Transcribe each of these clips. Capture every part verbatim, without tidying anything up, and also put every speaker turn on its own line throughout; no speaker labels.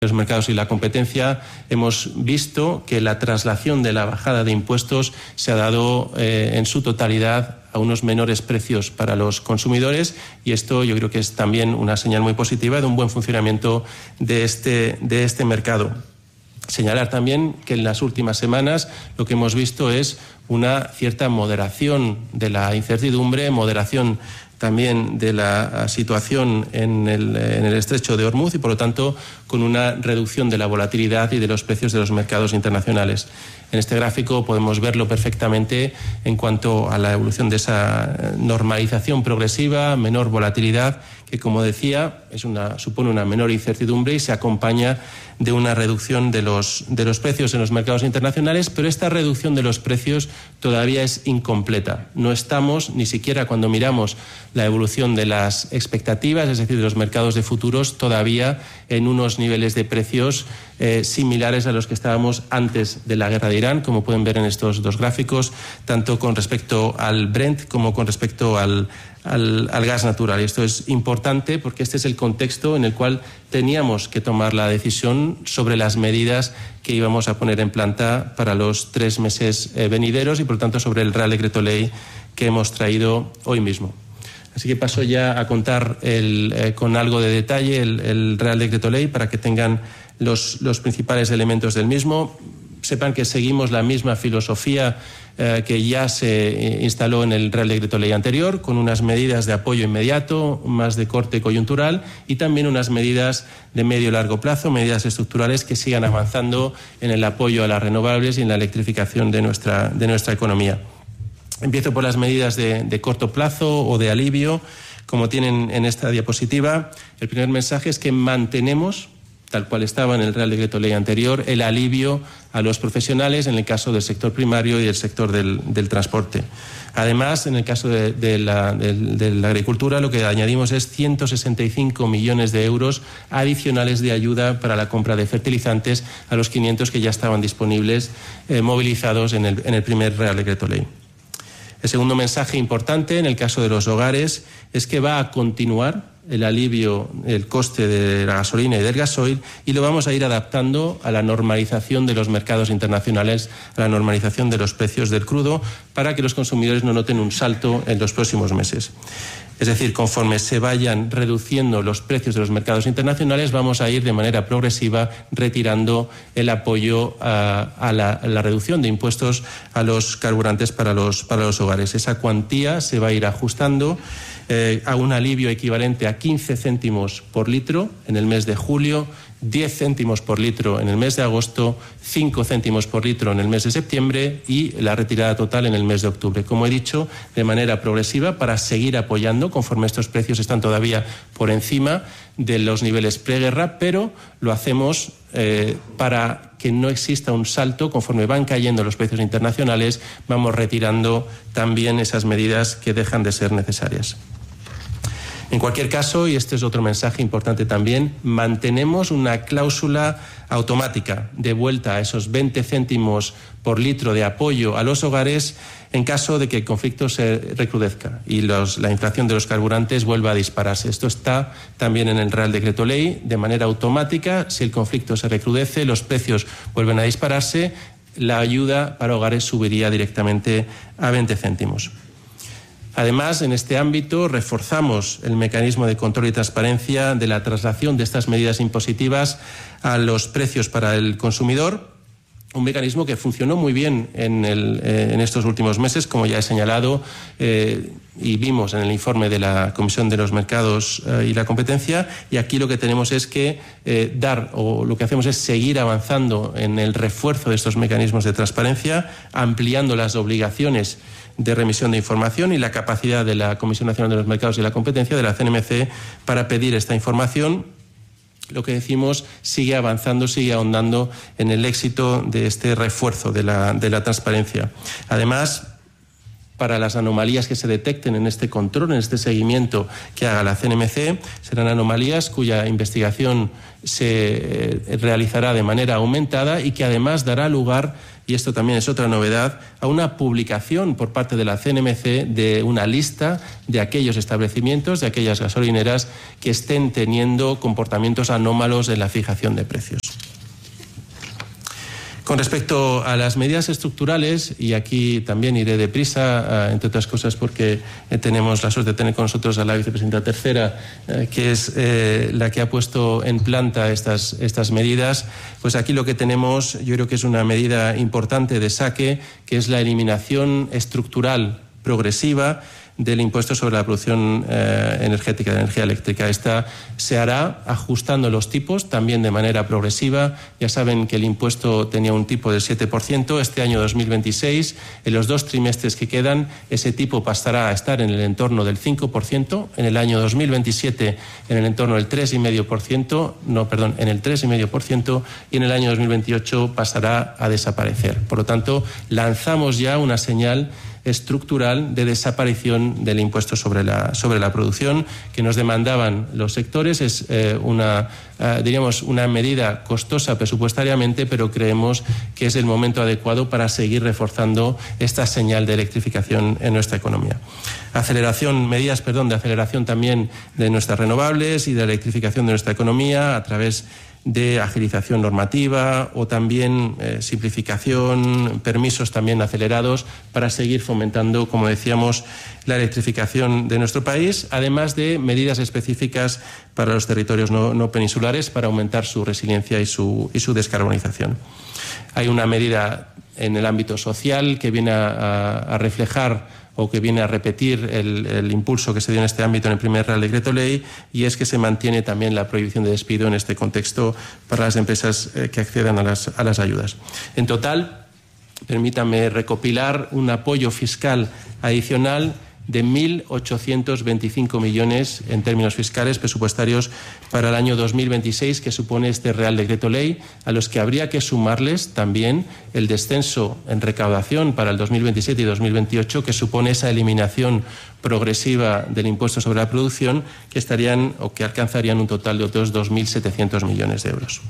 los mercados y la competencia, hemos visto que la traslación de la bajada de impuestos se ha dado eh, en su totalidad a unos menores precios para los consumidores, y esto yo creo que es también una señal muy positiva de un buen funcionamiento de este, de este mercado. Señalar también que en las últimas semanas lo que hemos visto es una cierta moderación de la incertidumbre, moderación también de la situación en el, en el estrecho de Hormuz y, por lo tanto, con una reducción de la volatilidad y de los precios de los mercados internacionales. En este gráfico podemos verlo perfectamente en cuanto a la evolución de esa normalización progresiva, menor volatilidad, que, como decía, es una, supone una menor incertidumbre y se acompaña de una reducción de los, de los precios en los mercados internacionales, pero esta reducción de los precios todavía es incompleta. No estamos, ni siquiera cuando miramos la evolución de las expectativas, es decir, de los mercados de futuros, todavía en unos niveles de precios eh, similares a los que estábamos antes de la guerra de Irán, como pueden ver en estos dos gráficos, tanto con respecto al Brent como con respecto al, al, al gas natural. Y esto es importante porque este es el contexto en el cual teníamos que tomar la decisión sobre las medidas que íbamos a poner en planta para los tres meses eh, venideros y, por lo tanto, sobre el Real Decreto Ley que hemos traído hoy mismo. Así que paso ya a contar el, eh, con algo de detalle el, el Real Decreto Ley para que tengan los, los principales elementos del mismo. Sepan que seguimos la misma filosofía eh, que ya se instaló en el Real Decreto Ley anterior, con unas medidas de apoyo inmediato, más de corte coyuntural, y también unas medidas de medio y largo plazo, medidas estructurales que sigan avanzando en el apoyo a las renovables y en la electrificación de nuestra, de nuestra economía. Empiezo por las medidas de, de corto plazo o de alivio, como tienen en esta diapositiva. El primer mensaje es que mantenemos, tal cual estaba en el Real Decreto Ley anterior, el alivio a los profesionales en el caso del sector primario y el sector del, del transporte. Además, en el caso de, de, la, de, de la agricultura, lo que añadimos es ciento sesenta y cinco millones de euros adicionales de ayuda para la compra de fertilizantes a los quinientos que ya estaban disponibles, eh, movilizados en el, en el primer Real Decreto Ley. El segundo mensaje importante en el caso de los hogares es que va a continuar el alivio del coste de la gasolina y del gasoil, y lo vamos a ir adaptando a la normalización de los mercados internacionales, a la normalización de los precios del crudo, para que los consumidores no noten un salto en los próximos meses. Es decir, conforme se vayan reduciendo los precios de los mercados internacionales, vamos a ir de manera progresiva retirando el apoyo a, a, la, a la reducción de impuestos a los carburantes para los, para los hogares. Esa cuantía se va a ir ajustando eh, a un alivio equivalente a quince céntimos por litro en el mes de julio, diez céntimos por litro en el mes de agosto, cinco céntimos por litro en el mes de septiembre y la retirada total en el mes de octubre. Como he dicho, de manera progresiva para seguir apoyando conforme estos precios están todavía por encima de los niveles preguerra, pero lo hacemos eh, para que no exista un salto. Conforme van cayendo los precios internacionales, vamos retirando también esas medidas que dejan de ser necesarias. En cualquier caso, y este es otro mensaje importante también, mantenemos una cláusula automática de vuelta a esos veinte céntimos por litro de apoyo a los hogares en caso de que el conflicto se recrudezca y los, la inflación de los carburantes vuelva a dispararse. Esto está también en el Real Decreto Ley de manera automática. Si el conflicto se recrudece, los precios vuelven a dispararse, la ayuda para hogares subiría directamente a veinte céntimos. Además, en este ámbito reforzamos el mecanismo de control y transparencia de la traslación de estas medidas impositivas a los precios para el consumidor, un mecanismo que funcionó muy bien en, el, eh, en estos últimos meses, como ya he señalado eh, y vimos en el informe de la Comisión de los Mercados eh, y la Competencia, y aquí lo que tenemos es que eh, dar, o lo que hacemos es seguir avanzando en el refuerzo de estos mecanismos de transparencia, ampliando las obligaciones de remisión de información y la capacidad de la Comisión Nacional de los Mercados y la Competencia, de la C N M C, para pedir esta información. Lo que decimos sigue avanzando, sigue ahondando en el éxito de este refuerzo de la, de la transparencia. Además, para las anomalías que se detecten en este control, en este seguimiento que haga la C N M C. Serán anomalías cuya investigación se realizará de manera aumentada y que además dará lugar, y esto también es otra novedad, a una publicación por parte de la C N M C de una lista de aquellos establecimientos, de aquellas gasolineras que estén teniendo comportamientos anómalos en la fijación de precios. Con respecto a las medidas estructurales, y aquí también iré deprisa, entre otras cosas porque tenemos la suerte de tener con nosotros a la vicepresidenta tercera, que es la que ha puesto en planta estas, estas medidas, pues aquí lo que tenemos, yo creo que es una medida importante de saque, que es la eliminación estructural progresiva del impuesto sobre la producción eh, energética, de energía eléctrica. Esta se hará ajustando los tipos también de manera progresiva. Ya saben que el impuesto tenía un tipo del siete por ciento. Este año dos mil veintiséis, en los dos trimestres que quedan, ese tipo pasará a estar en el entorno del cinco por ciento. En el año dos mil veintisiete, en el entorno del tres coma cinco por ciento. No, perdón, en el tres coma cinco por ciento. Y en el año dos mil veintiocho pasará a desaparecer. Por lo tanto, lanzamos ya una señal estructural de desaparición del impuesto sobre la, sobre la producción que nos demandaban los sectores. Es eh, una, eh, diríamos, una medida costosa presupuestariamente, pero creemos que es el momento adecuado para seguir reforzando esta señal de electrificación en nuestra economía. Aceleración, medidas, perdón, de aceleración también de nuestras renovables y de electrificación de nuestra economía a través de agilización normativa o también eh, simplificación, permisos también acelerados para seguir fomentando, como decíamos, la electrificación de nuestro país, además de medidas específicas para los territorios no, no peninsulares para aumentar su resiliencia y su, y su descarbonización. Hay una medida en el ámbito social que viene a, a reflejar o que viene a repetir el, el impulso que se dio en este ámbito en el primer Real Decreto Ley, y es que se mantiene también la prohibición de despido en este contexto para las empresas eh, que accedan a las, a las ayudas. En total, permítame recopilar un apoyo fiscal adicional de mil ochocientos veinticinco millones en términos fiscales presupuestarios para el año dos mil veintiséis, que supone este Real Decreto Ley, a los que habría que sumarles también el descenso en recaudación para el dos mil veintisiete y dos mil veintiocho, que supone esa eliminación progresiva del impuesto sobre la producción, que estarían o que alcanzarían un total de otros dos mil setecientos millones de euros.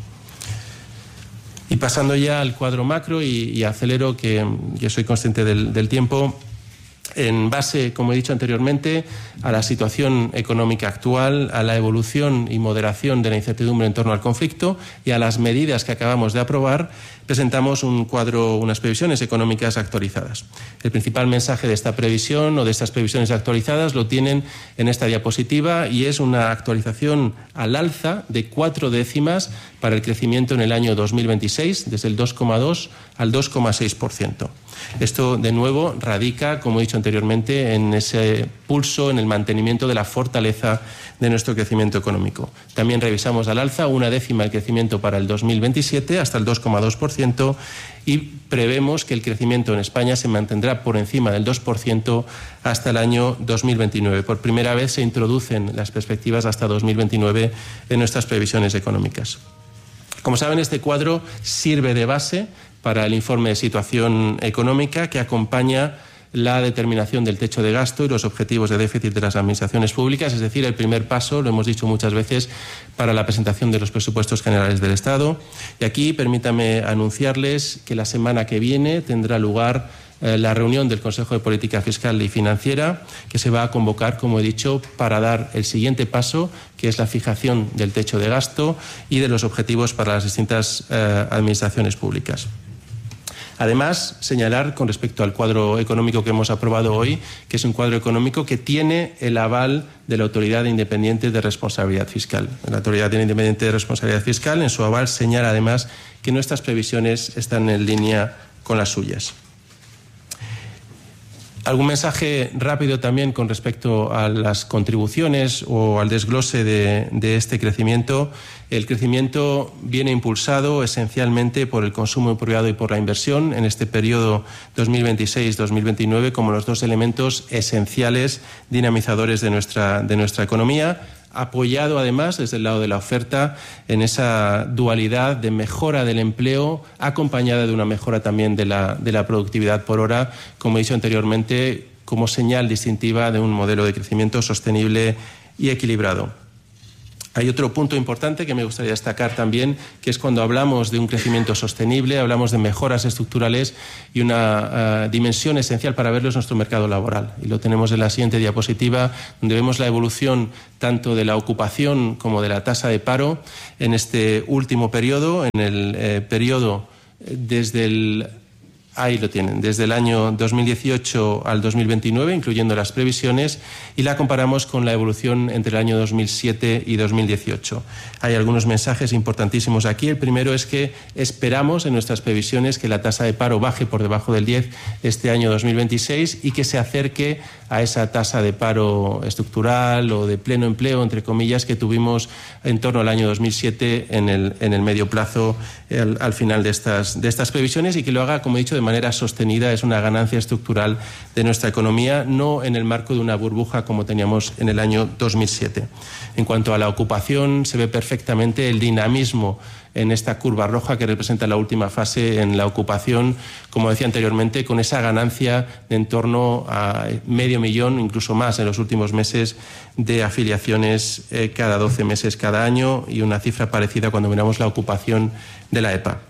Y pasando ya al cuadro macro, y, y acelero, que yo soy consciente del, del tiempo. En base, como he dicho anteriormente, a la situación económica actual, a la evolución y moderación de la incertidumbre en torno al conflicto y a las medidas que acabamos de aprobar, presentamos un cuadro, unas previsiones económicas actualizadas. El principal mensaje de esta previsión o de estas previsiones actualizadas lo tienen en esta diapositiva, y es una actualización al alza de cuatro décimas para el crecimiento en el año dos mil veintiséis, desde el dos coma dos al dos coma seis por ciento. Esto, de nuevo, radica, como he dicho anteriormente, en ese pulso, en el mantenimiento de la fortaleza de nuestro crecimiento económico. También revisamos al alza una décima el crecimiento para el dos mil veintisiete, hasta el dos coma dos por ciento, y prevemos que el crecimiento en España se mantendrá por encima del dos por ciento hasta el año dos mil veintinueve. Por primera vez se introducen las perspectivas hasta dos mil veintinueve en nuestras previsiones económicas. Como saben, este cuadro sirve de base para el informe de situación económica que acompaña la determinación del techo de gasto y los objetivos de déficit de las administraciones públicas, es decir, el primer paso, lo hemos dicho muchas veces, para la presentación de los presupuestos generales del Estado. Y aquí permítame anunciarles que la semana que viene tendrá lugar eh, la reunión del Consejo de Política Fiscal y Financiera, que se va a convocar, como he dicho, para dar el siguiente paso, que es la fijación del techo de gasto y de los objetivos para las distintas eh, administraciones públicas. Además, señalar con respecto al cuadro económico que hemos aprobado hoy, que es un cuadro económico que tiene el aval de la Autoridad Independiente de Responsabilidad Fiscal. La Autoridad Independiente de Responsabilidad Fiscal, en su aval, señala además que nuestras previsiones están en línea con las suyas. Algún mensaje rápido también con respecto a las contribuciones o al desglose de, de este crecimiento. El crecimiento viene impulsado esencialmente por el consumo privado y por la inversión en este periodo dos mil veintiséis dos mil veintinueve como los dos elementos esenciales dinamizadores de nuestra, de nuestra economía, apoyado además desde el lado de la oferta en esa dualidad de mejora del empleo acompañada de una mejora también de la, de la productividad por hora, como he dicho anteriormente, como señal distintiva de un modelo de crecimiento sostenible y equilibrado. Hay otro punto importante que me gustaría destacar también, que es cuando hablamos de un crecimiento sostenible, hablamos de mejoras estructurales, y una uh, dimensión esencial para verlo es nuestro mercado laboral. Y lo tenemos en la siguiente diapositiva, donde vemos la evolución tanto de la ocupación como de la tasa de paro en este último periodo, en el eh, periodo desde el... Ahí lo tienen, desde el año dos mil dieciocho al dos mil veintinueve, incluyendo las previsiones, y la comparamos con la evolución entre el año dos mil siete y dos mil dieciocho. Hay algunos mensajes importantísimos aquí. El primero es que esperamos en nuestras previsiones que la tasa de paro baje por debajo del diez este año dos mil veintiséis y que se acerque a esa tasa de paro estructural o de pleno empleo, entre comillas, que tuvimos en torno al año dos mil siete en el, en el medio plazo al, al final de estas, de estas previsiones, y que lo haga, como he dicho, de manera sostenida. Es una ganancia estructural de nuestra economía, no en el marco de una burbuja como teníamos en el año dos mil siete. En cuanto a la ocupación, se ve perfectamente el dinamismo en esta curva roja que representa la última fase en la ocupación, como decía anteriormente, con esa ganancia de en torno a medio millón, incluso más en los últimos meses, de afiliaciones eh, cada doce meses cada año, y una cifra parecida cuando miramos la ocupación de la E P A.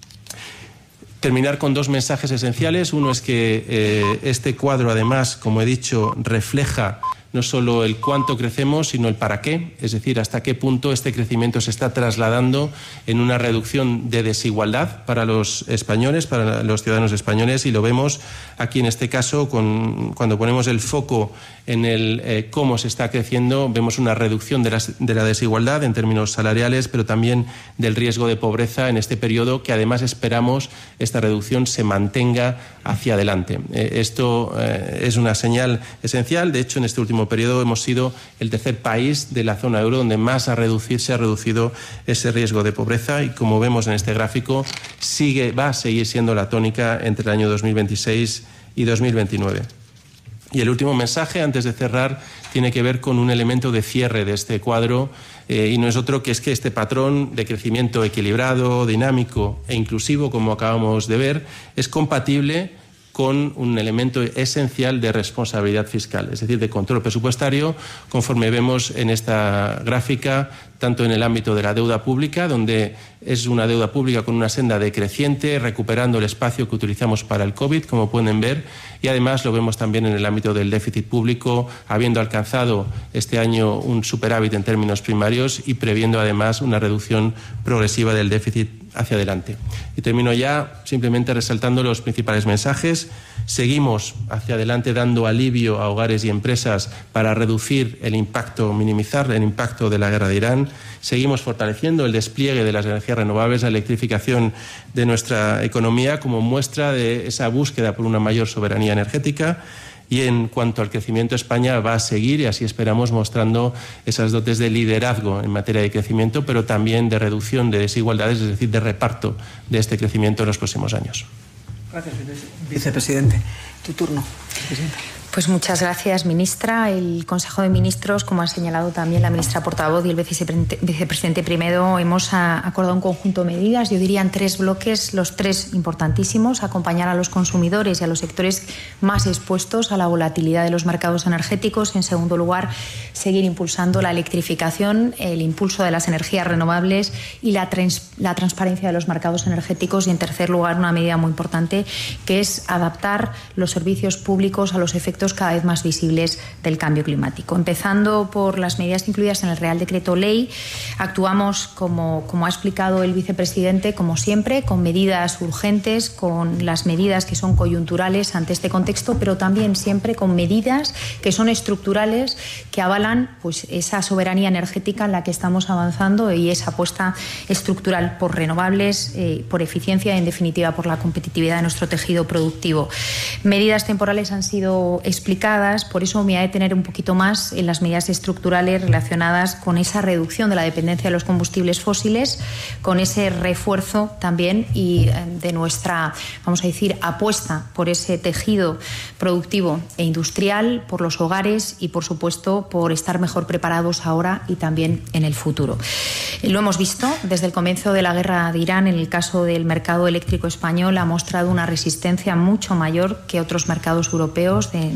Terminar con dos mensajes esenciales. Uno es que eh, este cuadro, además, como he dicho, refleja no solo el cuánto crecemos, sino el para qué, es decir, hasta qué punto este crecimiento se está trasladando en una reducción de desigualdad para los españoles, para los ciudadanos españoles, y lo vemos aquí en este caso con, cuando ponemos el foco en el eh, cómo se está creciendo, vemos una reducción de, las, de la desigualdad en términos salariales, pero también del riesgo de pobreza en este periodo, que además esperamos esta reducción se mantenga hacia adelante. Eh, esto eh, es una señal esencial. De hecho, en este último periodo hemos sido el tercer país de la zona euro donde más a reducir, se ha reducido ese riesgo de pobreza, y como vemos en este gráfico, sigue, va a seguir siendo la tónica entre el año dos mil veintiséis y dos mil veintinueve. Y el último mensaje, antes de cerrar, tiene que ver con un elemento de cierre de este cuadro, eh, y no es otro que es que este patrón de crecimiento equilibrado, dinámico e inclusivo, como acabamos de ver, es compatible con un elemento esencial de responsabilidad fiscal, es decir, de control presupuestario, conforme vemos en esta gráfica, tanto en el ámbito de la deuda pública, donde es una deuda pública con una senda decreciente, recuperando el espacio que utilizamos para el COVID, como pueden ver, y además lo vemos también en el ámbito del déficit público, habiendo alcanzado este año un superávit en términos primarios y previendo además una reducción progresiva del déficit hacia adelante. Y termino ya simplemente resaltando los principales mensajes. Seguimos hacia adelante dando alivio a hogares y empresas para reducir el impacto, minimizar el impacto de la guerra de Irán. Seguimos fortaleciendo el despliegue de las energías renovables, la electrificación de nuestra economía como muestra de esa búsqueda por una mayor soberanía energética. Y en cuanto al crecimiento, España va a seguir, y así esperamos, mostrando esas dotes de liderazgo en materia de crecimiento, pero también de reducción de desigualdades, es decir, de reparto de este crecimiento en los próximos años.
Gracias, vicepresidente. Tu turno, presidente.
Pues muchas gracias, ministra. El Consejo de Ministros, como ha señalado también la ministra portavoz y el vicepresidente primero, hemos acordado un conjunto de medidas, yo diría en tres bloques, los tres importantísimos: acompañar a los consumidores y a los sectores más expuestos a la volatilidad de los mercados energéticos. En segundo lugar, seguir impulsando la electrificación, el impulso de las energías renovables y la, trans la transparencia de los mercados energéticos. Y en tercer lugar, una medida muy importante, que es adaptar los servicios públicos a los efectos cada vez más visibles del cambio climático. Empezando por las medidas incluidas en el Real Decreto Ley, actuamos, como, como ha explicado el vicepresidente, como siempre, con medidas urgentes, con las medidas que son coyunturales ante este contexto, pero también siempre con medidas que son estructurales, que avalan pues, esa soberanía energética en la que estamos avanzando y esa apuesta estructural por renovables, eh, por eficiencia y, en definitiva, por la competitividad de nuestro tejido productivo. Medidas temporales han sido explicadas, por eso me voy a detener un poquito más en las medidas estructurales relacionadas con esa reducción de la dependencia de los combustibles fósiles, con ese refuerzo también y de nuestra, vamos a decir, apuesta por ese tejido productivo e industrial, por los hogares y, por supuesto, por estar mejor preparados ahora y también en el futuro. Lo hemos visto desde el comienzo de la guerra de Irán. En el caso del mercado eléctrico español, ha mostrado una resistencia mucho mayor que otros mercados europeos de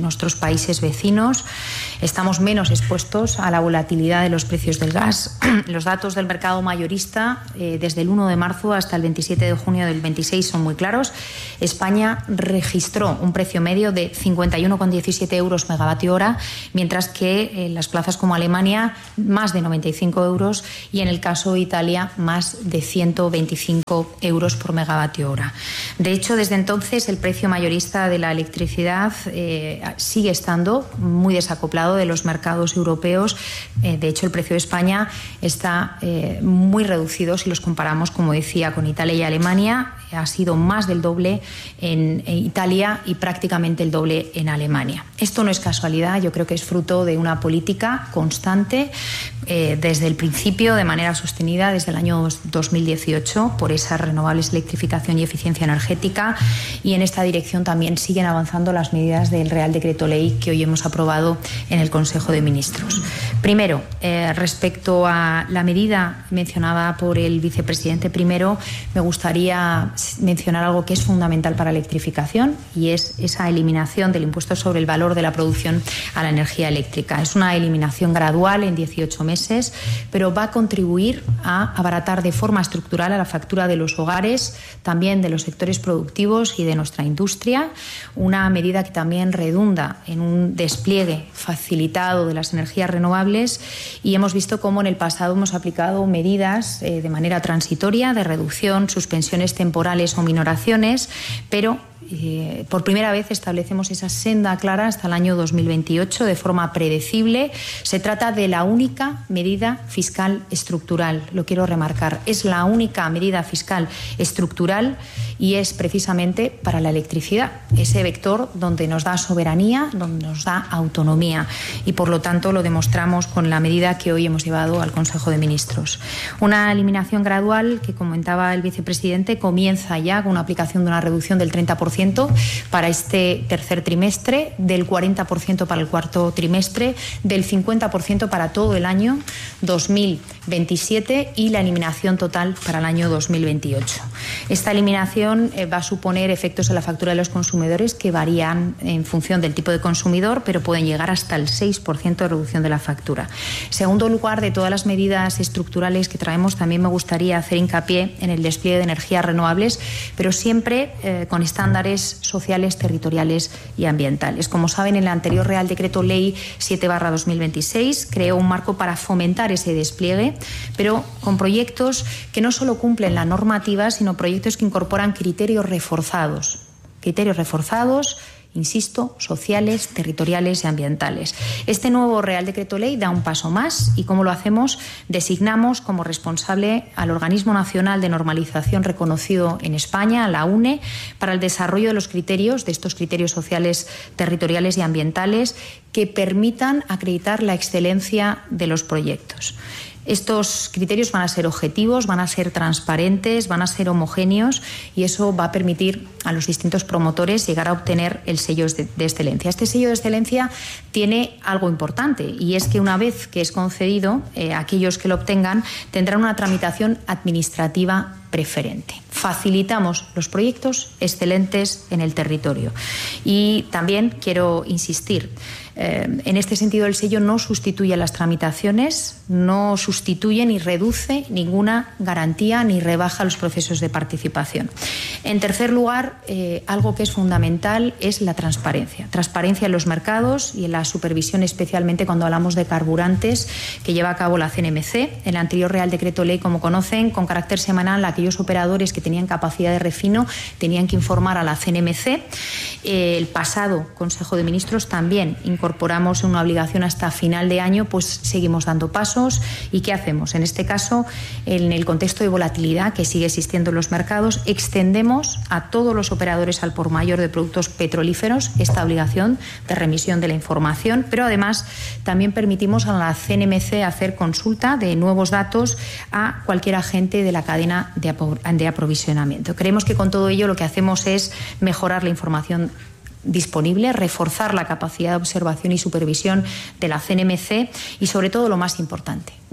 nuestros países vecinos. Estamos menos expuestos a la volatilidad de los precios del gas. Los datos del mercado mayorista eh, desde el uno de marzo hasta el veintisiete de junio del veintiséis son muy claros. España registró un precio medio de cincuenta y uno coma diecisiete euros megavatio hora, mientras que en las plazas como Alemania más de noventa y cinco euros y en el caso de Italia más de ciento veinticinco euros por megavatio hora. De hecho, desde entonces el precio mayorista de la electricidad eh, sigue estando muy desacoplado de los mercados europeos. Eh, de hecho, el precio de España está eh, muy reducido si los comparamos, como decía, con Italia y Alemania. Ha sido más del doble en, en Italia y prácticamente el doble en Alemania. Esto no es casualidad, yo creo que es fruto de una política constante eh, desde el principio, de manera sostenida desde el año dos mil dieciocho, por esas renovables, electrificación y eficiencia energética, y en esta dirección también siguen avanzando las medidas del Real Decreto Ley que hoy hemos aprobado en el Consejo de Ministros. Primero, eh, respecto a la medida mencionada por el vicepresidente primero, me gustaría mencionar algo que es fundamental para la electrificación, y es esa eliminación del impuesto sobre el valor de la producción a la energía eléctrica. Es una eliminación gradual en dieciocho meses, pero va a contribuir a abaratar de forma estructural a la factura de los hogares, también de los sectores productivos y de nuestra industria. Una medida que también redunda en un despliegue facilitado de las energías renovables, y hemos visto cómo en el pasado hemos aplicado medidas eh, de manera transitoria de reducción, suspensiones temporales o minoraciones, pero Eh, por primera vez establecemos esa senda clara hasta el año dos mil veintiocho de forma predecible. Se trata de la única medida fiscal estructural, lo quiero remarcar, es la única medida fiscal estructural y es precisamente para la electricidad, ese vector donde nos da soberanía, donde nos da autonomía, y por lo tanto lo demostramos con la medida que hoy hemos llevado al Consejo de Ministros. Una eliminación gradual que, comentaba el vicepresidente, comienza ya con una aplicación de una reducción del treinta por ciento para este tercer trimestre, del cuarenta por ciento para el cuarto trimestre, del cincuenta por ciento para todo el año dos mil veintisiete y la eliminación total para el año dos mil veintiocho. Esta eliminación eh, va a suponer efectos en la factura de los consumidores que varían en función del tipo de consumidor, pero pueden llegar hasta el seis por ciento de reducción de la factura. En segundo lugar, de todas las medidas estructurales que traemos, también me gustaría hacer hincapié en el despliegue de energías renovables, pero siempre eh, con estándares sociales, territoriales y ambientales. Como saben, en el anterior Real Decreto Ley siete barra dos mil veintiséis creó un marco para fomentar ese despliegue, pero con proyectos que no solo cumplen la normativa, sino proyectos que incorporan criterios reforzados, criterios reforzados, insisto, sociales, territoriales y ambientales. Este nuevo Real Decreto Ley da un paso más y, ¿cómo lo hacemos? Designamos como responsable al Organismo Nacional de Normalización reconocido en España, la U N E, para el desarrollo de los criterios, de estos criterios sociales, territoriales y ambientales que permitan acreditar la excelencia de los proyectos. Estos criterios van a ser objetivos, van a ser transparentes, van a ser homogéneos, y eso va a permitir a los distintos promotores llegar a obtener el sello de, de excelencia. Este sello de excelencia tiene algo importante, y es que una vez que es concedido, eh, aquellos que lo obtengan tendrán una tramitación administrativa preferente. Facilitamos los proyectos excelentes en el territorio. Y también quiero insistir, eh, en este sentido el sello no sustituye las tramitaciones, no sustituye ni reduce ninguna garantía ni rebaja los procesos de participación. En tercer lugar, eh, algo que es fundamental es la transparencia. Transparencia en los mercados y en la supervisión, especialmente cuando hablamos de carburantes, que lleva a cabo la C N M C. El anterior Real Decreto Ley, como conocen, con carácter semanal, aquellos operadores que tenían capacidad de refino tenían que informar a la C N M C. Eh, el pasado Consejo de Ministros también incorporamos una obligación hasta final de año, pues seguimos dando pasos. ¿Y qué hacemos? En este caso, en el contexto de volatilidad que sigue existiendo en los mercados, extendemos a todos los operadores al por mayor de productos petrolíferos esta obligación de remisión de la información, pero además también permitimos a la C N M C hacer consulta de nuevos datos a cualquier agente de la cadena de, apro- de aprovisionamiento. Creemos que con todo ello lo que hacemos es mejorar la información disponible, reforzar la capacidad de observación y supervisión de la C N M C y, sobre todo, lo más importante,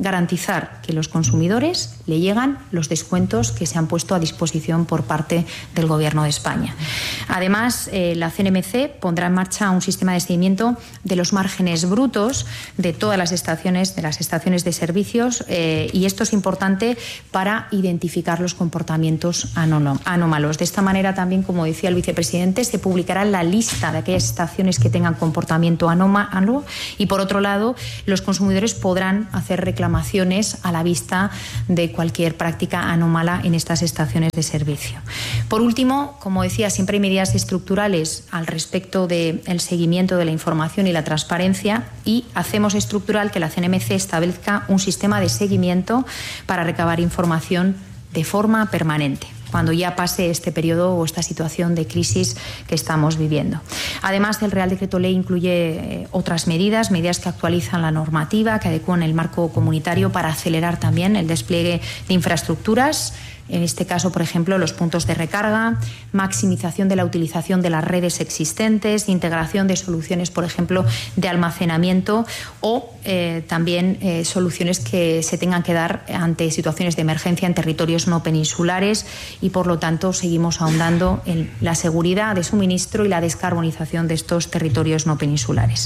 garantizar que los consumidores le llegan los descuentos que se han puesto a disposición por parte del Gobierno de España. Además, eh, la C N M C pondrá en marcha un sistema de seguimiento de los márgenes brutos de todas las estaciones, de las estaciones de servicios, eh, y esto es importante para identificar los comportamientos anómalos. De esta manera también, como decía el vicepresidente, se publicará la lista de aquellas estaciones que tengan comportamiento anómalo y, por otro lado, los consumidores podrán hacer reclamaciones a la vista de cualquier práctica anómala en estas estaciones de servicio. Por último, como decía, siempre hay medidas estructurales al respecto del seguimiento de la información y la transparencia, y hacemos estructural que la C N M C establezca un sistema de seguimiento para recabar información de forma permanente, cuando ya pase este periodo o esta situación de crisis que estamos viviendo. Además, el Real Decreto Ley incluye eh, otras medidas, medidas que actualizan la normativa, que adecúan el marco comunitario para acelerar también el despliegue de infraestructuras. En este caso, por ejemplo, los puntos de recarga, maximización de la utilización de las redes existentes, integración de soluciones, por ejemplo, de almacenamiento o eh, también eh, soluciones que se tengan que dar ante situaciones de emergencia en territorios no peninsulares, y, por lo tanto, seguimos ahondando en la seguridad de suministro y la descarbonización de estos territorios no peninsulares.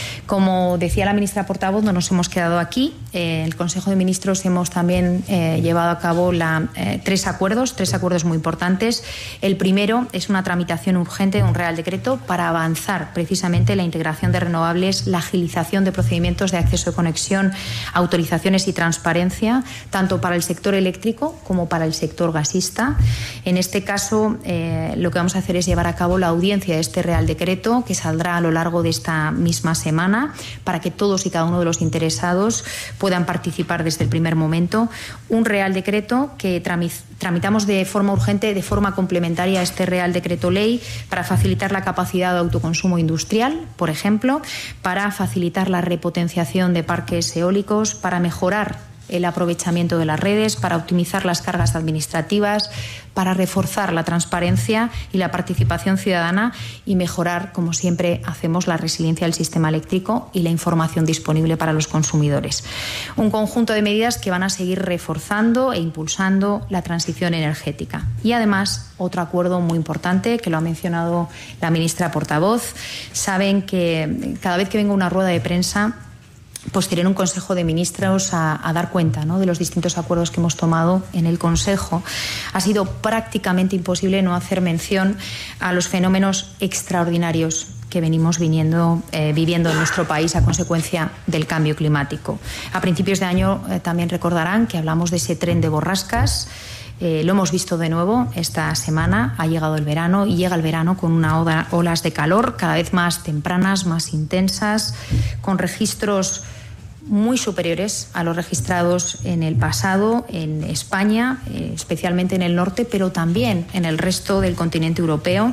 Como decía la ministra portavoz, no nos hemos quedado aquí. En eh, el Consejo de Ministros hemos también eh, llevado a cabo la, eh, tres acuerdos, tres acuerdos muy importantes. El primero es una tramitación urgente de un Real Decreto para avanzar precisamente la integración de renovables, la agilización de procedimientos de acceso de conexión, autorizaciones y transparencia, tanto para el sector eléctrico como para el sector gasista. En este caso, eh, lo que vamos a hacer es llevar a cabo la audiencia de este Real Decreto, que saldrá a lo largo de esta misma semana, para que todos y cada uno de los interesados puedan participar desde el primer momento. Un Real Decreto que tramitamos de forma urgente, de forma complementaria a este Real Decreto Ley, para facilitar la capacidad de autoconsumo industrial, por ejemplo, para facilitar la repotenciación de parques eólicos, para mejorar el aprovechamiento de las redes, para optimizar las cargas administrativas, para reforzar la transparencia y la participación ciudadana y mejorar, como siempre hacemos, la resiliencia del sistema eléctrico y la información disponible para los consumidores. Un conjunto de medidas que van a seguir reforzando e impulsando la transición energética. Y, además, otro acuerdo muy importante, que lo ha mencionado la ministra portavoz. Saben que cada vez que vengo a una rueda de prensa, pues tienen un Consejo de Ministros a, a dar cuenta, ¿no?, de los distintos acuerdos que hemos tomado en el Consejo. Ha sido prácticamente imposible no hacer mención a los fenómenos extraordinarios que venimos viniendo, eh, viviendo en nuestro país a consecuencia del cambio climático. A principios de año eh, también recordarán que hablamos de ese tren de borrascas. Eh, lo hemos visto de nuevo esta semana. Ha llegado el verano y llega el verano con una ola, olas de calor cada vez más tempranas, más intensas, con registros muy superiores a los registrados en el pasado en España, eh, especialmente en el norte, pero también en el resto del continente europeo.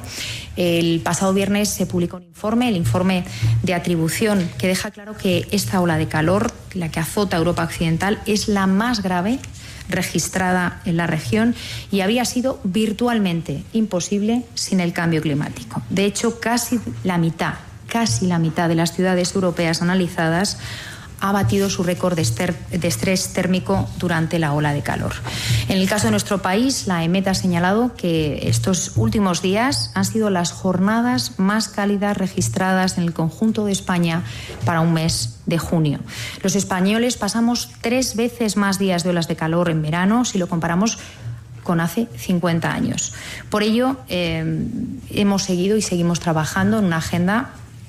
El pasado viernes se publicó un informe, el informe de atribución, que deja claro que esta ola de calor, la que azota a Europa Occidental, es la más grave registrada en la región y habría sido virtualmente imposible sin el cambio climático. De hecho, casi la mitad, casi la mitad de las ciudades europeas analizadas ha batido su récord de, ester, de estrés térmico durante la ola de calor. En el caso de nuestro país, la EMET ha señalado que estos últimos días han sido las jornadas más cálidas registradas en el conjunto de España para un mes de junio. Los españoles pasamos tres veces más días de olas de calor en verano si lo comparamos con hace cincuenta años. Por ello, eh, hemos seguido y seguimos trabajando en una agenda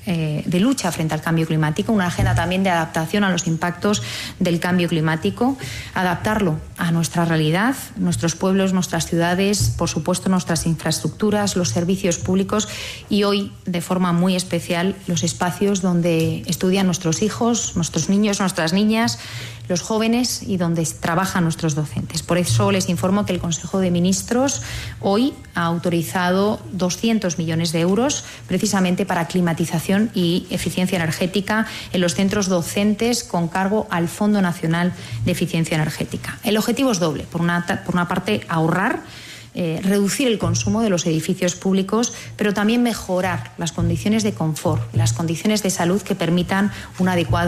de lucha frente al cambio climático, una agenda también de adaptación a los impactos del cambio climático, adaptarlo a nuestra realidad, nuestros pueblos, nuestras ciudades, por supuesto nuestras infraestructuras, los servicios públicos y hoy, de forma muy especial, los espacios donde estudian nuestros hijos, nuestros niños, nuestras niñas, los jóvenes y donde trabajan nuestros docentes. Por eso les informo que el Consejo de Ministros hoy ha autorizado doscientos millones de euros precisamente para climatización y eficiencia energética en los centros docentes con cargo al Fondo Nacional de Eficiencia Energética. El objetivo es doble. Por una, por una parte, ahorrar, eh, reducir el consumo de los edificios públicos, pero también mejorar las condiciones de confort, las condiciones de salud que permitan un adecuado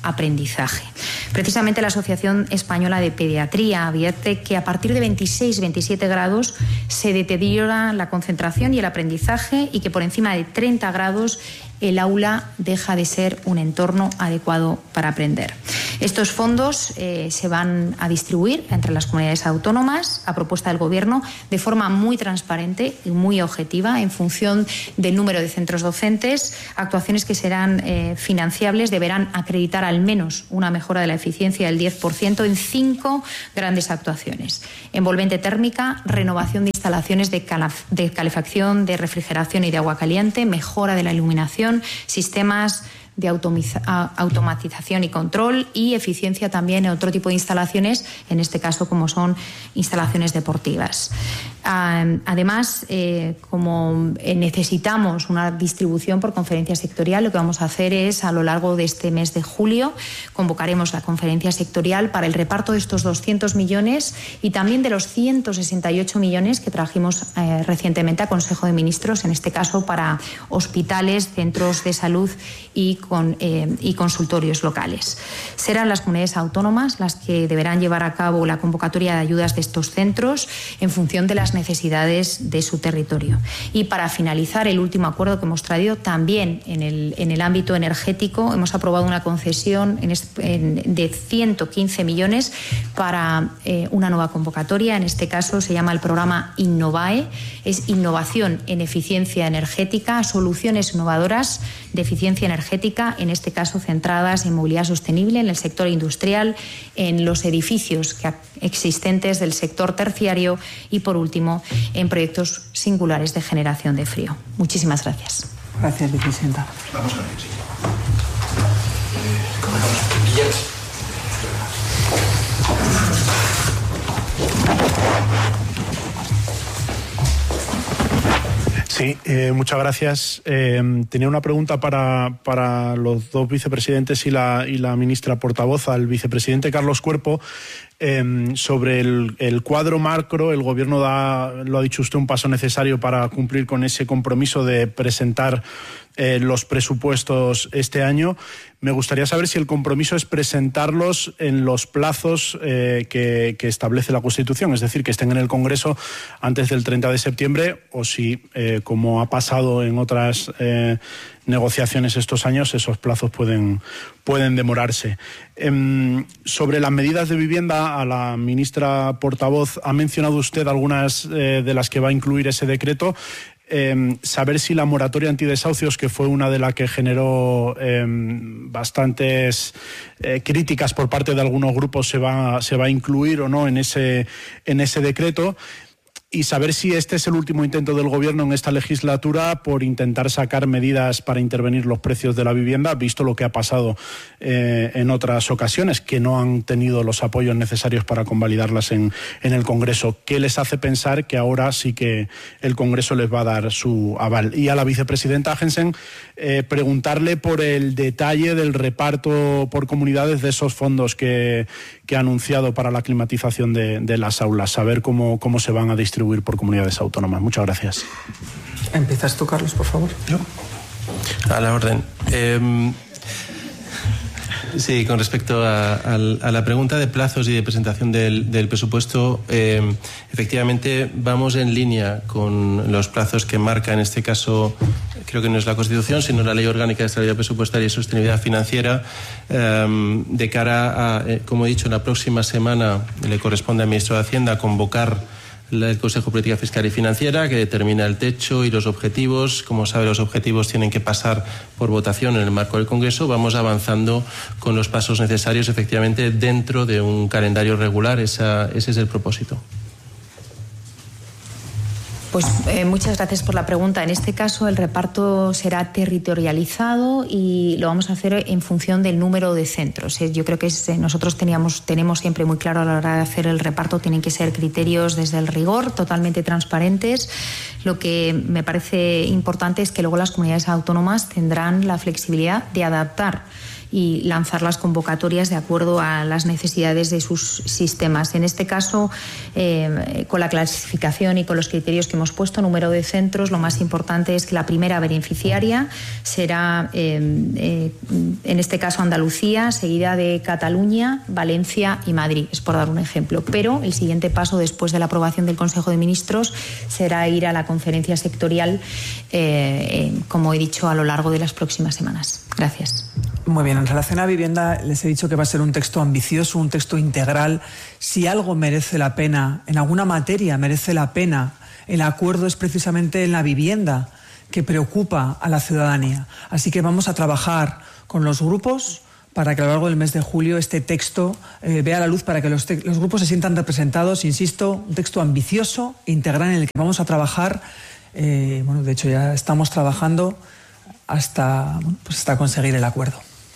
aprendizaje. Precisamente la Asociación Española de Pediatría advierte que a partir de veintiséis veintisiete grados se deteriora la concentración y el aprendizaje y que por encima de treinta grados el aula deja de ser un entorno adecuado para aprender. Estos fondos eh, se van a distribuir entre las comunidades autónomas a propuesta del Gobierno de forma muy transparente y muy objetiva en función del número de centros docentes. Actuaciones que serán eh, financiables deberán acreditar al menos una mejora de la eficiencia del diez por ciento en cinco grandes actuaciones: envolvente térmica, renovación de instalaciones de, calaf- de calefacción, de refrigeración y de agua caliente, mejora de la iluminación, sistemas de automatización y control y eficiencia también en otro tipo de instalaciones, en este caso como son instalaciones deportivas. Además, eh, como necesitamos una distribución por conferencia sectorial, lo que vamos a hacer es, a lo largo de este mes de julio, convocaremos la conferencia sectorial para el reparto de estos doscientos millones y también de los ciento sesenta y ocho millones que trajimos eh, recientemente a Consejo de Ministros, en este caso para hospitales, centros de salud y, con, eh, y consultorios locales. Serán las comunidades autónomas las que deberán llevar a cabo la convocatoria de ayudas de estos centros en función de las necesidades de su territorio. Y para finalizar, el último acuerdo que hemos traído también en el, en el ámbito energético, hemos aprobado una concesión en, en, de ciento quince millones para eh, una nueva convocatoria. En este caso se llama el programa Innovae, es innovación en eficiencia energética, soluciones innovadoras de eficiencia energética, en este caso centradas en movilidad sostenible, en el sector industrial, en los edificios que existentes del sector terciario y, por último, en proyectos singulares de generación de frío. Muchísimas gracias.
Gracias, vicepresidenta.
Vamos a ver, sí.
Sí, eh, muchas gracias. Eh, tenía una pregunta para, para los dos vicepresidentes y la, y la ministra portavoz. Al vicepresidente Carlos Cuerpo, eh, sobre el, el cuadro macro. El Gobierno da, lo ha dicho usted, un paso necesario para cumplir con ese compromiso de presentar eh, los presupuestos este año. Me gustaría saber si el compromiso es presentarlos en los plazos eh, que, que establece la Constitución, es decir, que estén en el Congreso antes del treinta de septiembre, o si, eh, como ha pasado en otras eh, negociaciones estos años, esos plazos pueden, pueden demorarse. Eh, sobre las medidas de vivienda, a la ministra portavoz, ha mencionado usted algunas eh, de las que va a incluir ese decreto. Eh, saber si la moratoria antidesahucios, que fue una de las que generó eh, bastantes eh, críticas por parte de algunos grupos, se va, se va a incluir o no en ese, en ese decreto. Y saber si este es el último intento del Gobierno en esta legislatura por intentar sacar medidas para intervenir los precios de la vivienda, visto lo que ha pasado eh, en otras ocasiones, que no han tenido los apoyos necesarios para convalidarlas en, en el Congreso. ¿Qué les hace pensar que ahora sí que el Congreso les va a dar su aval? Y a la vicepresidenta Jensen, eh, preguntarle por el detalle del reparto por comunidades de esos fondos que, que ha anunciado para la climatización de, de las aulas, saber cómo, cómo se van a distribuir por comunidades autónomas. Muchas gracias.
Empiezas tú, Carlos, por favor.
¿Yo? A la orden. Eh, sí, con respecto a, a, a la pregunta de plazos y de presentación del, del presupuesto, eh, efectivamente vamos en línea con los plazos que marca, en este caso, creo que no es la Constitución, sino la Ley Orgánica de Estabilidad Presupuestaria y Sostenibilidad Financiera, eh, de cara a, eh, como he dicho, la próxima semana le corresponde al ministro de Hacienda convocar el Consejo de Política Fiscal y Financiera, que determina el techo y los objetivos. Como sabe, los objetivos tienen que pasar por votación en el marco del Congreso. Vamos avanzando con los pasos necesarios, efectivamente, dentro de un calendario regular. Esa, ese es el propósito.
Pues eh, muchas gracias por la pregunta. En este caso el reparto será territorializado y lo vamos a hacer en función del número de centros. Eh, yo creo que es, eh, nosotros teníamos, tenemos siempre muy claro a la hora de hacer el reparto, tienen que ser criterios desde el rigor, totalmente transparentes. Lo que me parece importante es que luego las comunidades autónomas tendrán la flexibilidad de adaptar y lanzar las convocatorias de acuerdo a las necesidades de sus sistemas. En este caso, eh, con la clasificación y con los criterios que hemos puesto, número de centros, lo más importante es que la primera beneficiaria será, eh, eh, en este caso, Andalucía, seguida de Cataluña, Valencia y Madrid, es por dar un ejemplo. Pero el siguiente paso, después de la aprobación del Consejo de Ministros, será ir a la conferencia sectorial, eh, eh, como he dicho, a lo largo de las próximas semanas. Gracias.
Muy bien, en relación a vivienda les he dicho que va a ser un texto ambicioso, un texto integral. Si algo merece la pena, en alguna materia merece la pena, el acuerdo es precisamente en la vivienda, que preocupa a la ciudadanía. Así que vamos a trabajar con los grupos para que a lo largo del mes de julio este texto eh, vea la luz, para que los, los grupos se sientan representados. Insisto, un texto ambicioso, integral, en el que vamos a trabajar. Eh, bueno, de hecho ya estamos trabajando hasta, bueno, pues hasta conseguir el acuerdo.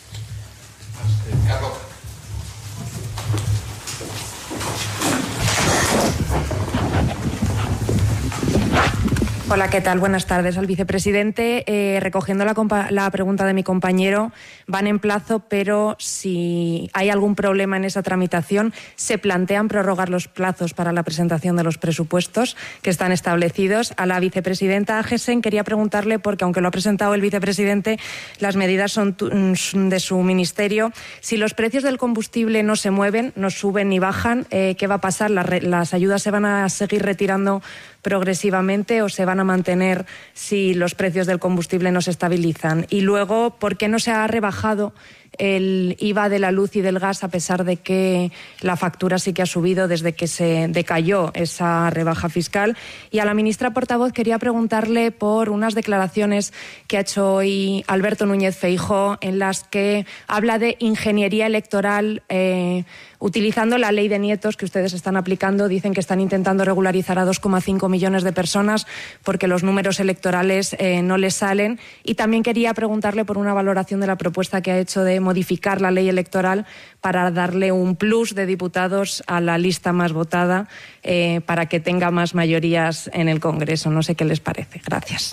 Hola, ¿qué tal? Buenas tardes al vicepresidente. Eh, recogiendo la, la pregunta de mi compañero, van en plazo, pero si hay algún problema en esa tramitación, ¿se plantean prorrogar los plazos para la presentación de los presupuestos que están establecidos? A la vicepresidenta Agesen quería preguntarle, porque aunque lo ha presentado el vicepresidente, las medidas son de su ministerio. Si los precios del combustible no se mueven, no suben ni bajan, eh, ¿qué va a pasar? ¿Las, ¿Las ayudas se van a seguir retirando progresivamente o se van a mantener si los precios del combustible no se estabilizan? Y luego, ¿por qué no se ha rebajado el I V A de la luz y del gas, a pesar de que la factura sí que ha subido desde que se decayó esa rebaja fiscal? Y a la ministra portavoz quería preguntarle por unas declaraciones que ha hecho hoy Alberto Núñez Feijóo, en las que habla de ingeniería electoral, eh, utilizando la ley de nietos que ustedes están aplicando. Dicen que están intentando regularizar a dos coma cinco millones de personas porque los números electorales eh, no les salen. Y también quería preguntarle por una valoración de la propuesta que ha hecho de modificar la ley electoral para darle un plus de diputados a la lista más votada, eh, para que tenga más mayorías en el Congreso. No sé qué les parece. Gracias.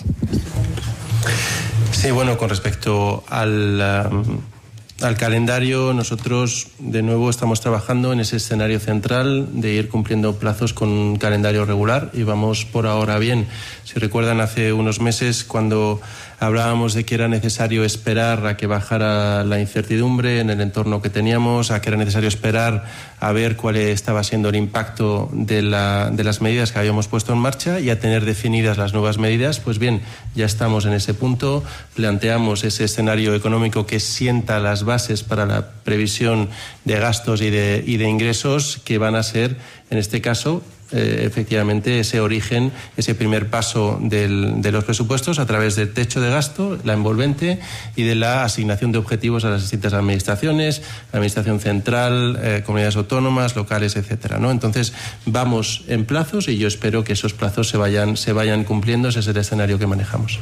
Sí, bueno, con respecto al... Um... Al calendario, nosotros de nuevo estamos trabajando en ese escenario central de ir cumpliendo plazos con un calendario regular y vamos por ahora bien. Si recuerdan, hace unos meses, cuando hablábamos de que era necesario esperar a que bajara la incertidumbre en el entorno que teníamos, a que era necesario esperar a ver cuál estaba siendo el impacto de, la, de las medidas que habíamos puesto en marcha y a tener definidas las nuevas medidas, pues bien, ya estamos en ese punto. Planteamos ese escenario económico que sienta las bases para la previsión de gastos y de, y de ingresos, que van a ser, en este caso, Eh, efectivamente, ese origen, ese primer paso del, de los presupuestos a través del techo de gasto, la envolvente, y de la asignación de objetivos a las distintas administraciones, administración central, eh, comunidades autónomas, locales, etcétera, ¿no? Entonces, vamos en plazos y yo espero que esos plazos se vayan, se vayan cumpliendo. Ese es el escenario que manejamos.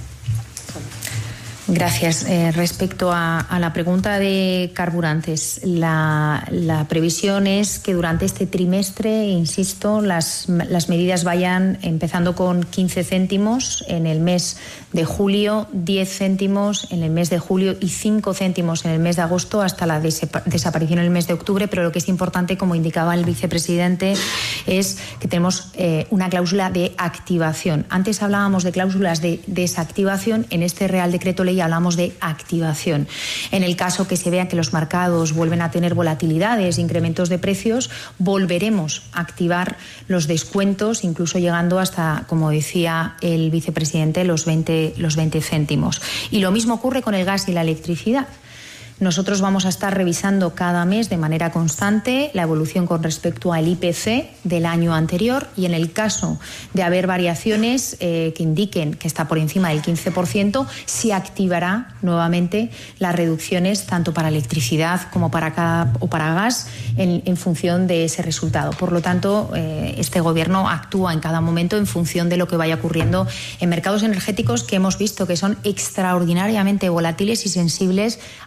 Gracias. Eh, respecto a, a la pregunta de carburantes, la, la previsión es que durante este trimestre, insisto, las, las medidas vayan empezando con quince céntimos en el mes de julio, diez céntimos en el mes de julio y cinco céntimos en el mes de agosto, hasta la desaparición en el mes de octubre. Pero lo que es importante, como indicaba el vicepresidente, es que tenemos eh, una cláusula de activación. Antes hablábamos de cláusulas de desactivación, en este Real Decreto Ley hablamos de activación. En el caso que se vea que los mercados vuelven a tener volatilidades, incrementos de precios, volveremos a activar los descuentos, incluso llegando hasta, como decía el vicepresidente, los veinte, los veinte céntimos. Y lo mismo ocurre con el gas y la electricidad. Nosotros vamos a estar revisando cada mes de manera constante la evolución con respecto al I P C del año anterior, y en el caso de haber variaciones eh, que indiquen que está por encima del quince por ciento, se activará nuevamente las reducciones tanto para electricidad como para, cada, o para gas en, en función de ese resultado. Por lo tanto, eh, este Gobierno actúa en cada momento en función de lo que vaya ocurriendo en mercados energéticos, que hemos visto que son extraordinariamente volátiles y sensibles a la información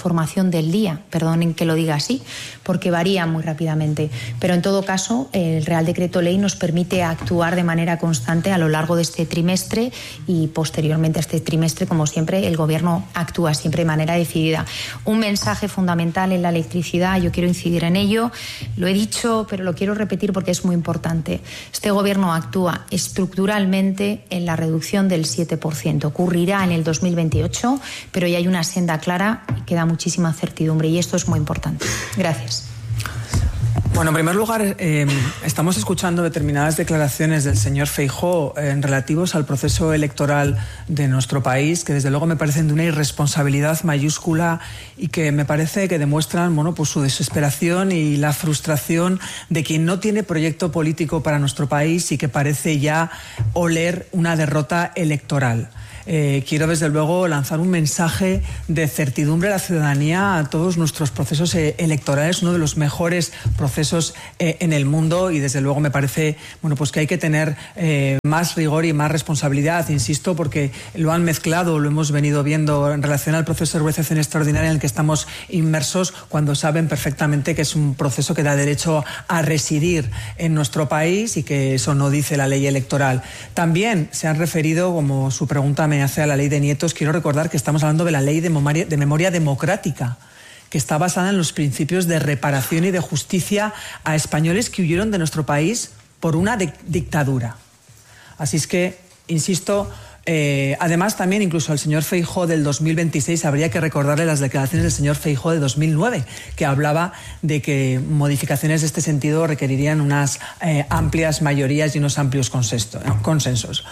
información del día, perdonen que lo diga así, porque varía muy rápidamente. Pero en todo caso, el Real Decreto Ley nos permite actuar de manera constante a lo largo de este trimestre y posteriormente a este trimestre, como siempre, el Gobierno actúa siempre de manera decidida. Un mensaje fundamental en la electricidad, yo quiero incidir en ello, lo he dicho, pero lo quiero repetir porque es muy importante. Este Gobierno actúa estructuralmente en la reducción del siete por ciento. Ocurrirá en el dos mil veintiocho, pero ya hay una senda clara y queda muchísima certidumbre y esto es muy importante. Gracias.
Bueno, en primer lugar, eh, estamos escuchando determinadas declaraciones del señor Feijóo en eh, relativos al proceso electoral de nuestro país, que desde luego me parecen de una irresponsabilidad mayúscula y que me parece que demuestran, bueno, pues su desesperación y la frustración de quien no tiene proyecto político para nuestro país y que parece ya oler una derrota electoral. Eh, quiero desde luego lanzar un mensaje de certidumbre a la ciudadanía a todos nuestros procesos eh, electorales, uno de los mejores procesos eh, en el mundo, y desde luego me parece, bueno, pues que hay que tener eh, más rigor y más responsabilidad, insisto, porque lo han mezclado, lo hemos venido viendo en relación al proceso de regularización extraordinaria en el que estamos inmersos, cuando saben perfectamente que es un proceso que da derecho a residir en nuestro país y que eso no dice la ley electoral. También se han referido, como su pregunta me hace a la ley de nietos, quiero recordar que estamos hablando de la ley de memoria, de memoria democrática, que está basada en los principios de reparación y de justicia a españoles que huyeron de nuestro país por una de- dictadura. Así es que, insisto, eh, además también incluso al señor Feijóo del dos mil veintiséis habría que recordarle las declaraciones del señor Feijóo de dos mil nueve, que hablaba de que modificaciones de este sentido requerirían unas eh, amplias mayorías y unos amplios consenso, consensos.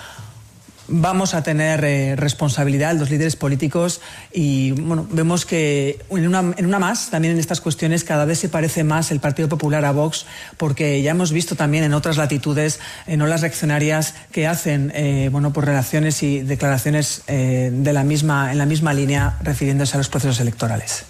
Vamos a tener eh, responsabilidad los líderes políticos y bueno, vemos que en una, en una más, también en estas cuestiones, cada vez se parece más el Partido Popular a Vox, porque ya hemos visto también en otras latitudes en olas reaccionarias que hacen eh, bueno, pues relaciones y declaraciones eh, de la misma, en la misma línea refiriéndose a los procesos electorales.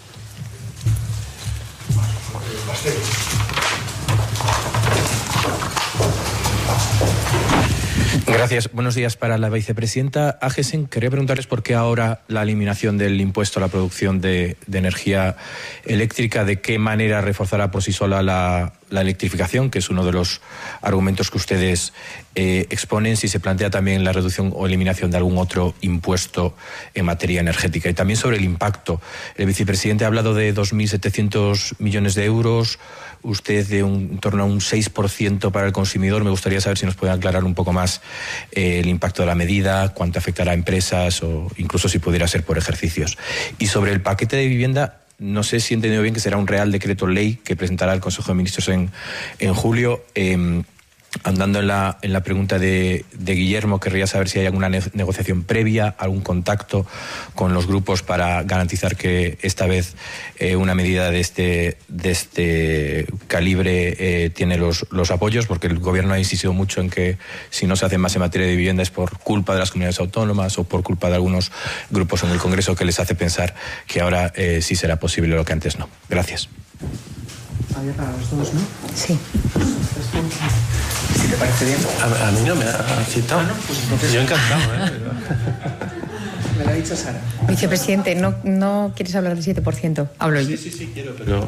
Gracias. Buenos días para la vicepresidenta Agesen. Quería preguntarles por qué ahora la eliminación del impuesto a la producción de, de energía eléctrica, de qué manera reforzará por sí sola la, la electrificación, que es uno de los argumentos que ustedes eh, exponen, si se plantea también la reducción o eliminación de algún otro impuesto en materia energética. Y también sobre el impacto. El vicepresidente ha hablado de dos mil setecientos millones de euros, usted de un, en torno a un seis por ciento para el consumidor. Me gustaría saber si nos puede aclarar un poco más eh, el impacto de la medida, cuánto afectará a empresas o incluso si pudiera ser por ejercicios. Y sobre el paquete de vivienda, no sé si he entendido bien que será un Real Decreto Ley que presentará el Consejo de Ministros en, en julio. Eh, Andando en la, en la pregunta de, de Guillermo, querría saber si hay alguna ne- negociación previa, algún contacto con los grupos para garantizar que esta vez eh, una medida de este, de este calibre eh, tiene los, los apoyos, porque el Gobierno ha insistido mucho en que si no se hace más en materia de vivienda es por culpa de las comunidades autónomas o por culpa de algunos grupos en el Congreso, que les hace pensar que ahora eh, sí será posible lo que antes no. Gracias.
Había para los dos, ¿no?
Sí.
Si te parece bien.
A, a mí no me ha citado.
Ah, no, pues entonces-
Yo encantado, ¿eh? Pero...
Me lo ha dicho Sara.
Vicepresidente, ¿no, no quieres hablar del siete por ciento? Hablo yo.
Sí, sí, sí, quiero, pero...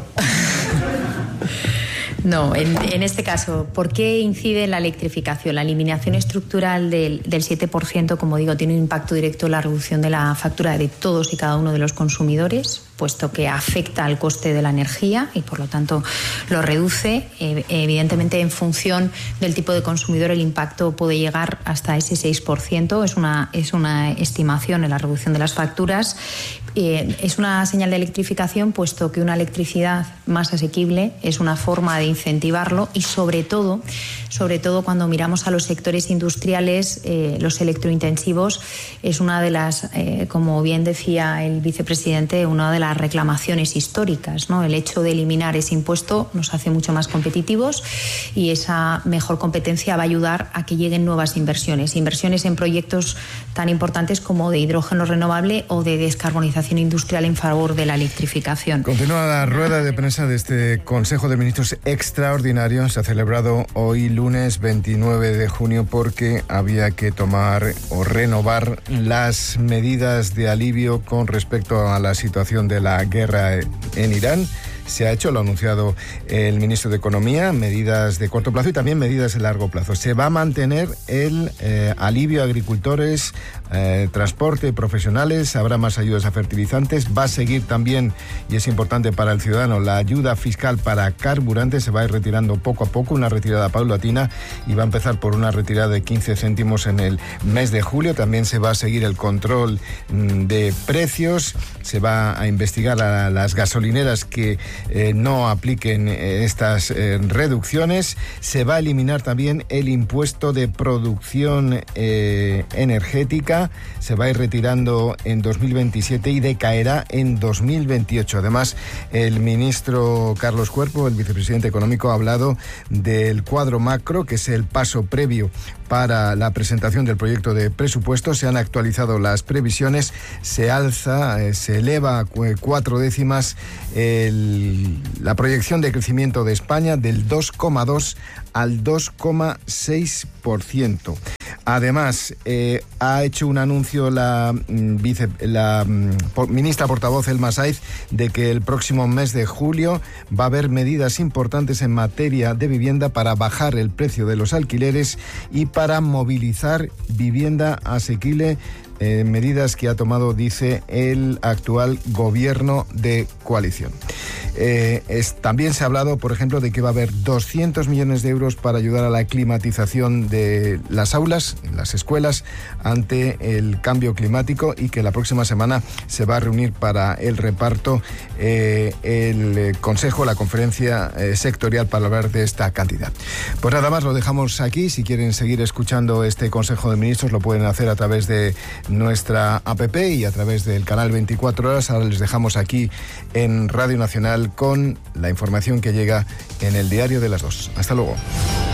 No, en, en este caso, ¿por qué incide en la electrificación? La eliminación estructural del, del siete por ciento, como digo, tiene un impacto directo en la reducción de la factura de todos y cada uno de los consumidores, puesto que afecta al coste de la energía y, por lo tanto, lo reduce. Eh, evidentemente, en función del tipo de consumidor, el impacto puede llegar hasta ese seis por ciento. Es una, es una estimación en la reducción de las facturas. Eh, es una señal de electrificación, puesto que una electricidad más asequible es una forma de incentivarlo y, sobre todo, sobre todo cuando miramos a los sectores industriales, eh, los electrointensivos, es una de las, eh, como bien decía el vicepresidente, una de las reclamaciones históricas, ¿no? El hecho de eliminar ese impuesto nos hace mucho más competitivos y esa mejor competencia va a ayudar a que lleguen nuevas inversiones, inversiones en proyectos tan importantes como de hidrógeno renovable o de descarbonización industrial en favor de la electrificación.
Continúa la rueda de prensa de este Consejo de Ministros extraordinario. Se ha celebrado hoy lunes veintinueve de junio porque había que tomar o renovar las medidas de alivio con respecto a la situación de de la guerra en Irán. Se ha hecho, lo ha anunciado el ministro de Economía, medidas de corto plazo y también medidas de largo plazo. Se va a mantener el eh, alivio a agricultores, eh, transporte, profesionales, habrá más ayudas a fertilizantes, va a seguir también, y es importante para el ciudadano, la ayuda fiscal para carburantes, se va a ir retirando poco a poco, una retirada paulatina, y va a empezar por una retirada de quince céntimos en el mes de julio. También se va a seguir el control mm, de precios, se va a investigar a las gasolineras que Eh, no apliquen eh, estas eh, reducciones. Se va a eliminar también el impuesto de producción eh, energética. Se va a ir retirando en dos mil veintisiete y decaerá en dos mil veintiocho. Además, el ministro Carlos Cuerpo, el vicepresidente económico, ha hablado del cuadro macro, que es el paso previo para la presentación del proyecto de presupuesto. Se han actualizado las previsiones, se alza, eh, se eleva cuatro décimas el, la proyección de crecimiento de España del dos coma dos al dos coma seis por ciento. Además, eh, ha hecho un anuncio la, vice, la por, ministra portavoz Elma Saiz de que el próximo mes de julio va a haber medidas importantes en materia de vivienda para bajar el precio de los alquileres y para movilizar vivienda asequible. Eh, medidas que ha tomado, dice, el actual gobierno de coalición. Eh, es, también se ha hablado, por ejemplo, de que va a haber doscientos millones de euros para ayudar a la climatización de las aulas, en las escuelas, ante el cambio climático, y que la próxima semana se va a reunir para el reparto eh, el Consejo, la conferencia eh, sectorial, para hablar de esta cantidad. Pues nada más, lo dejamos aquí. Si quieren seguir escuchando este Consejo de Ministros, lo pueden hacer a través de nuestra app y a través del canal veinticuatro horas. Ahora les dejamos aquí en Radio Nacional con la información que llega en el Diario de las Dos. Hasta luego.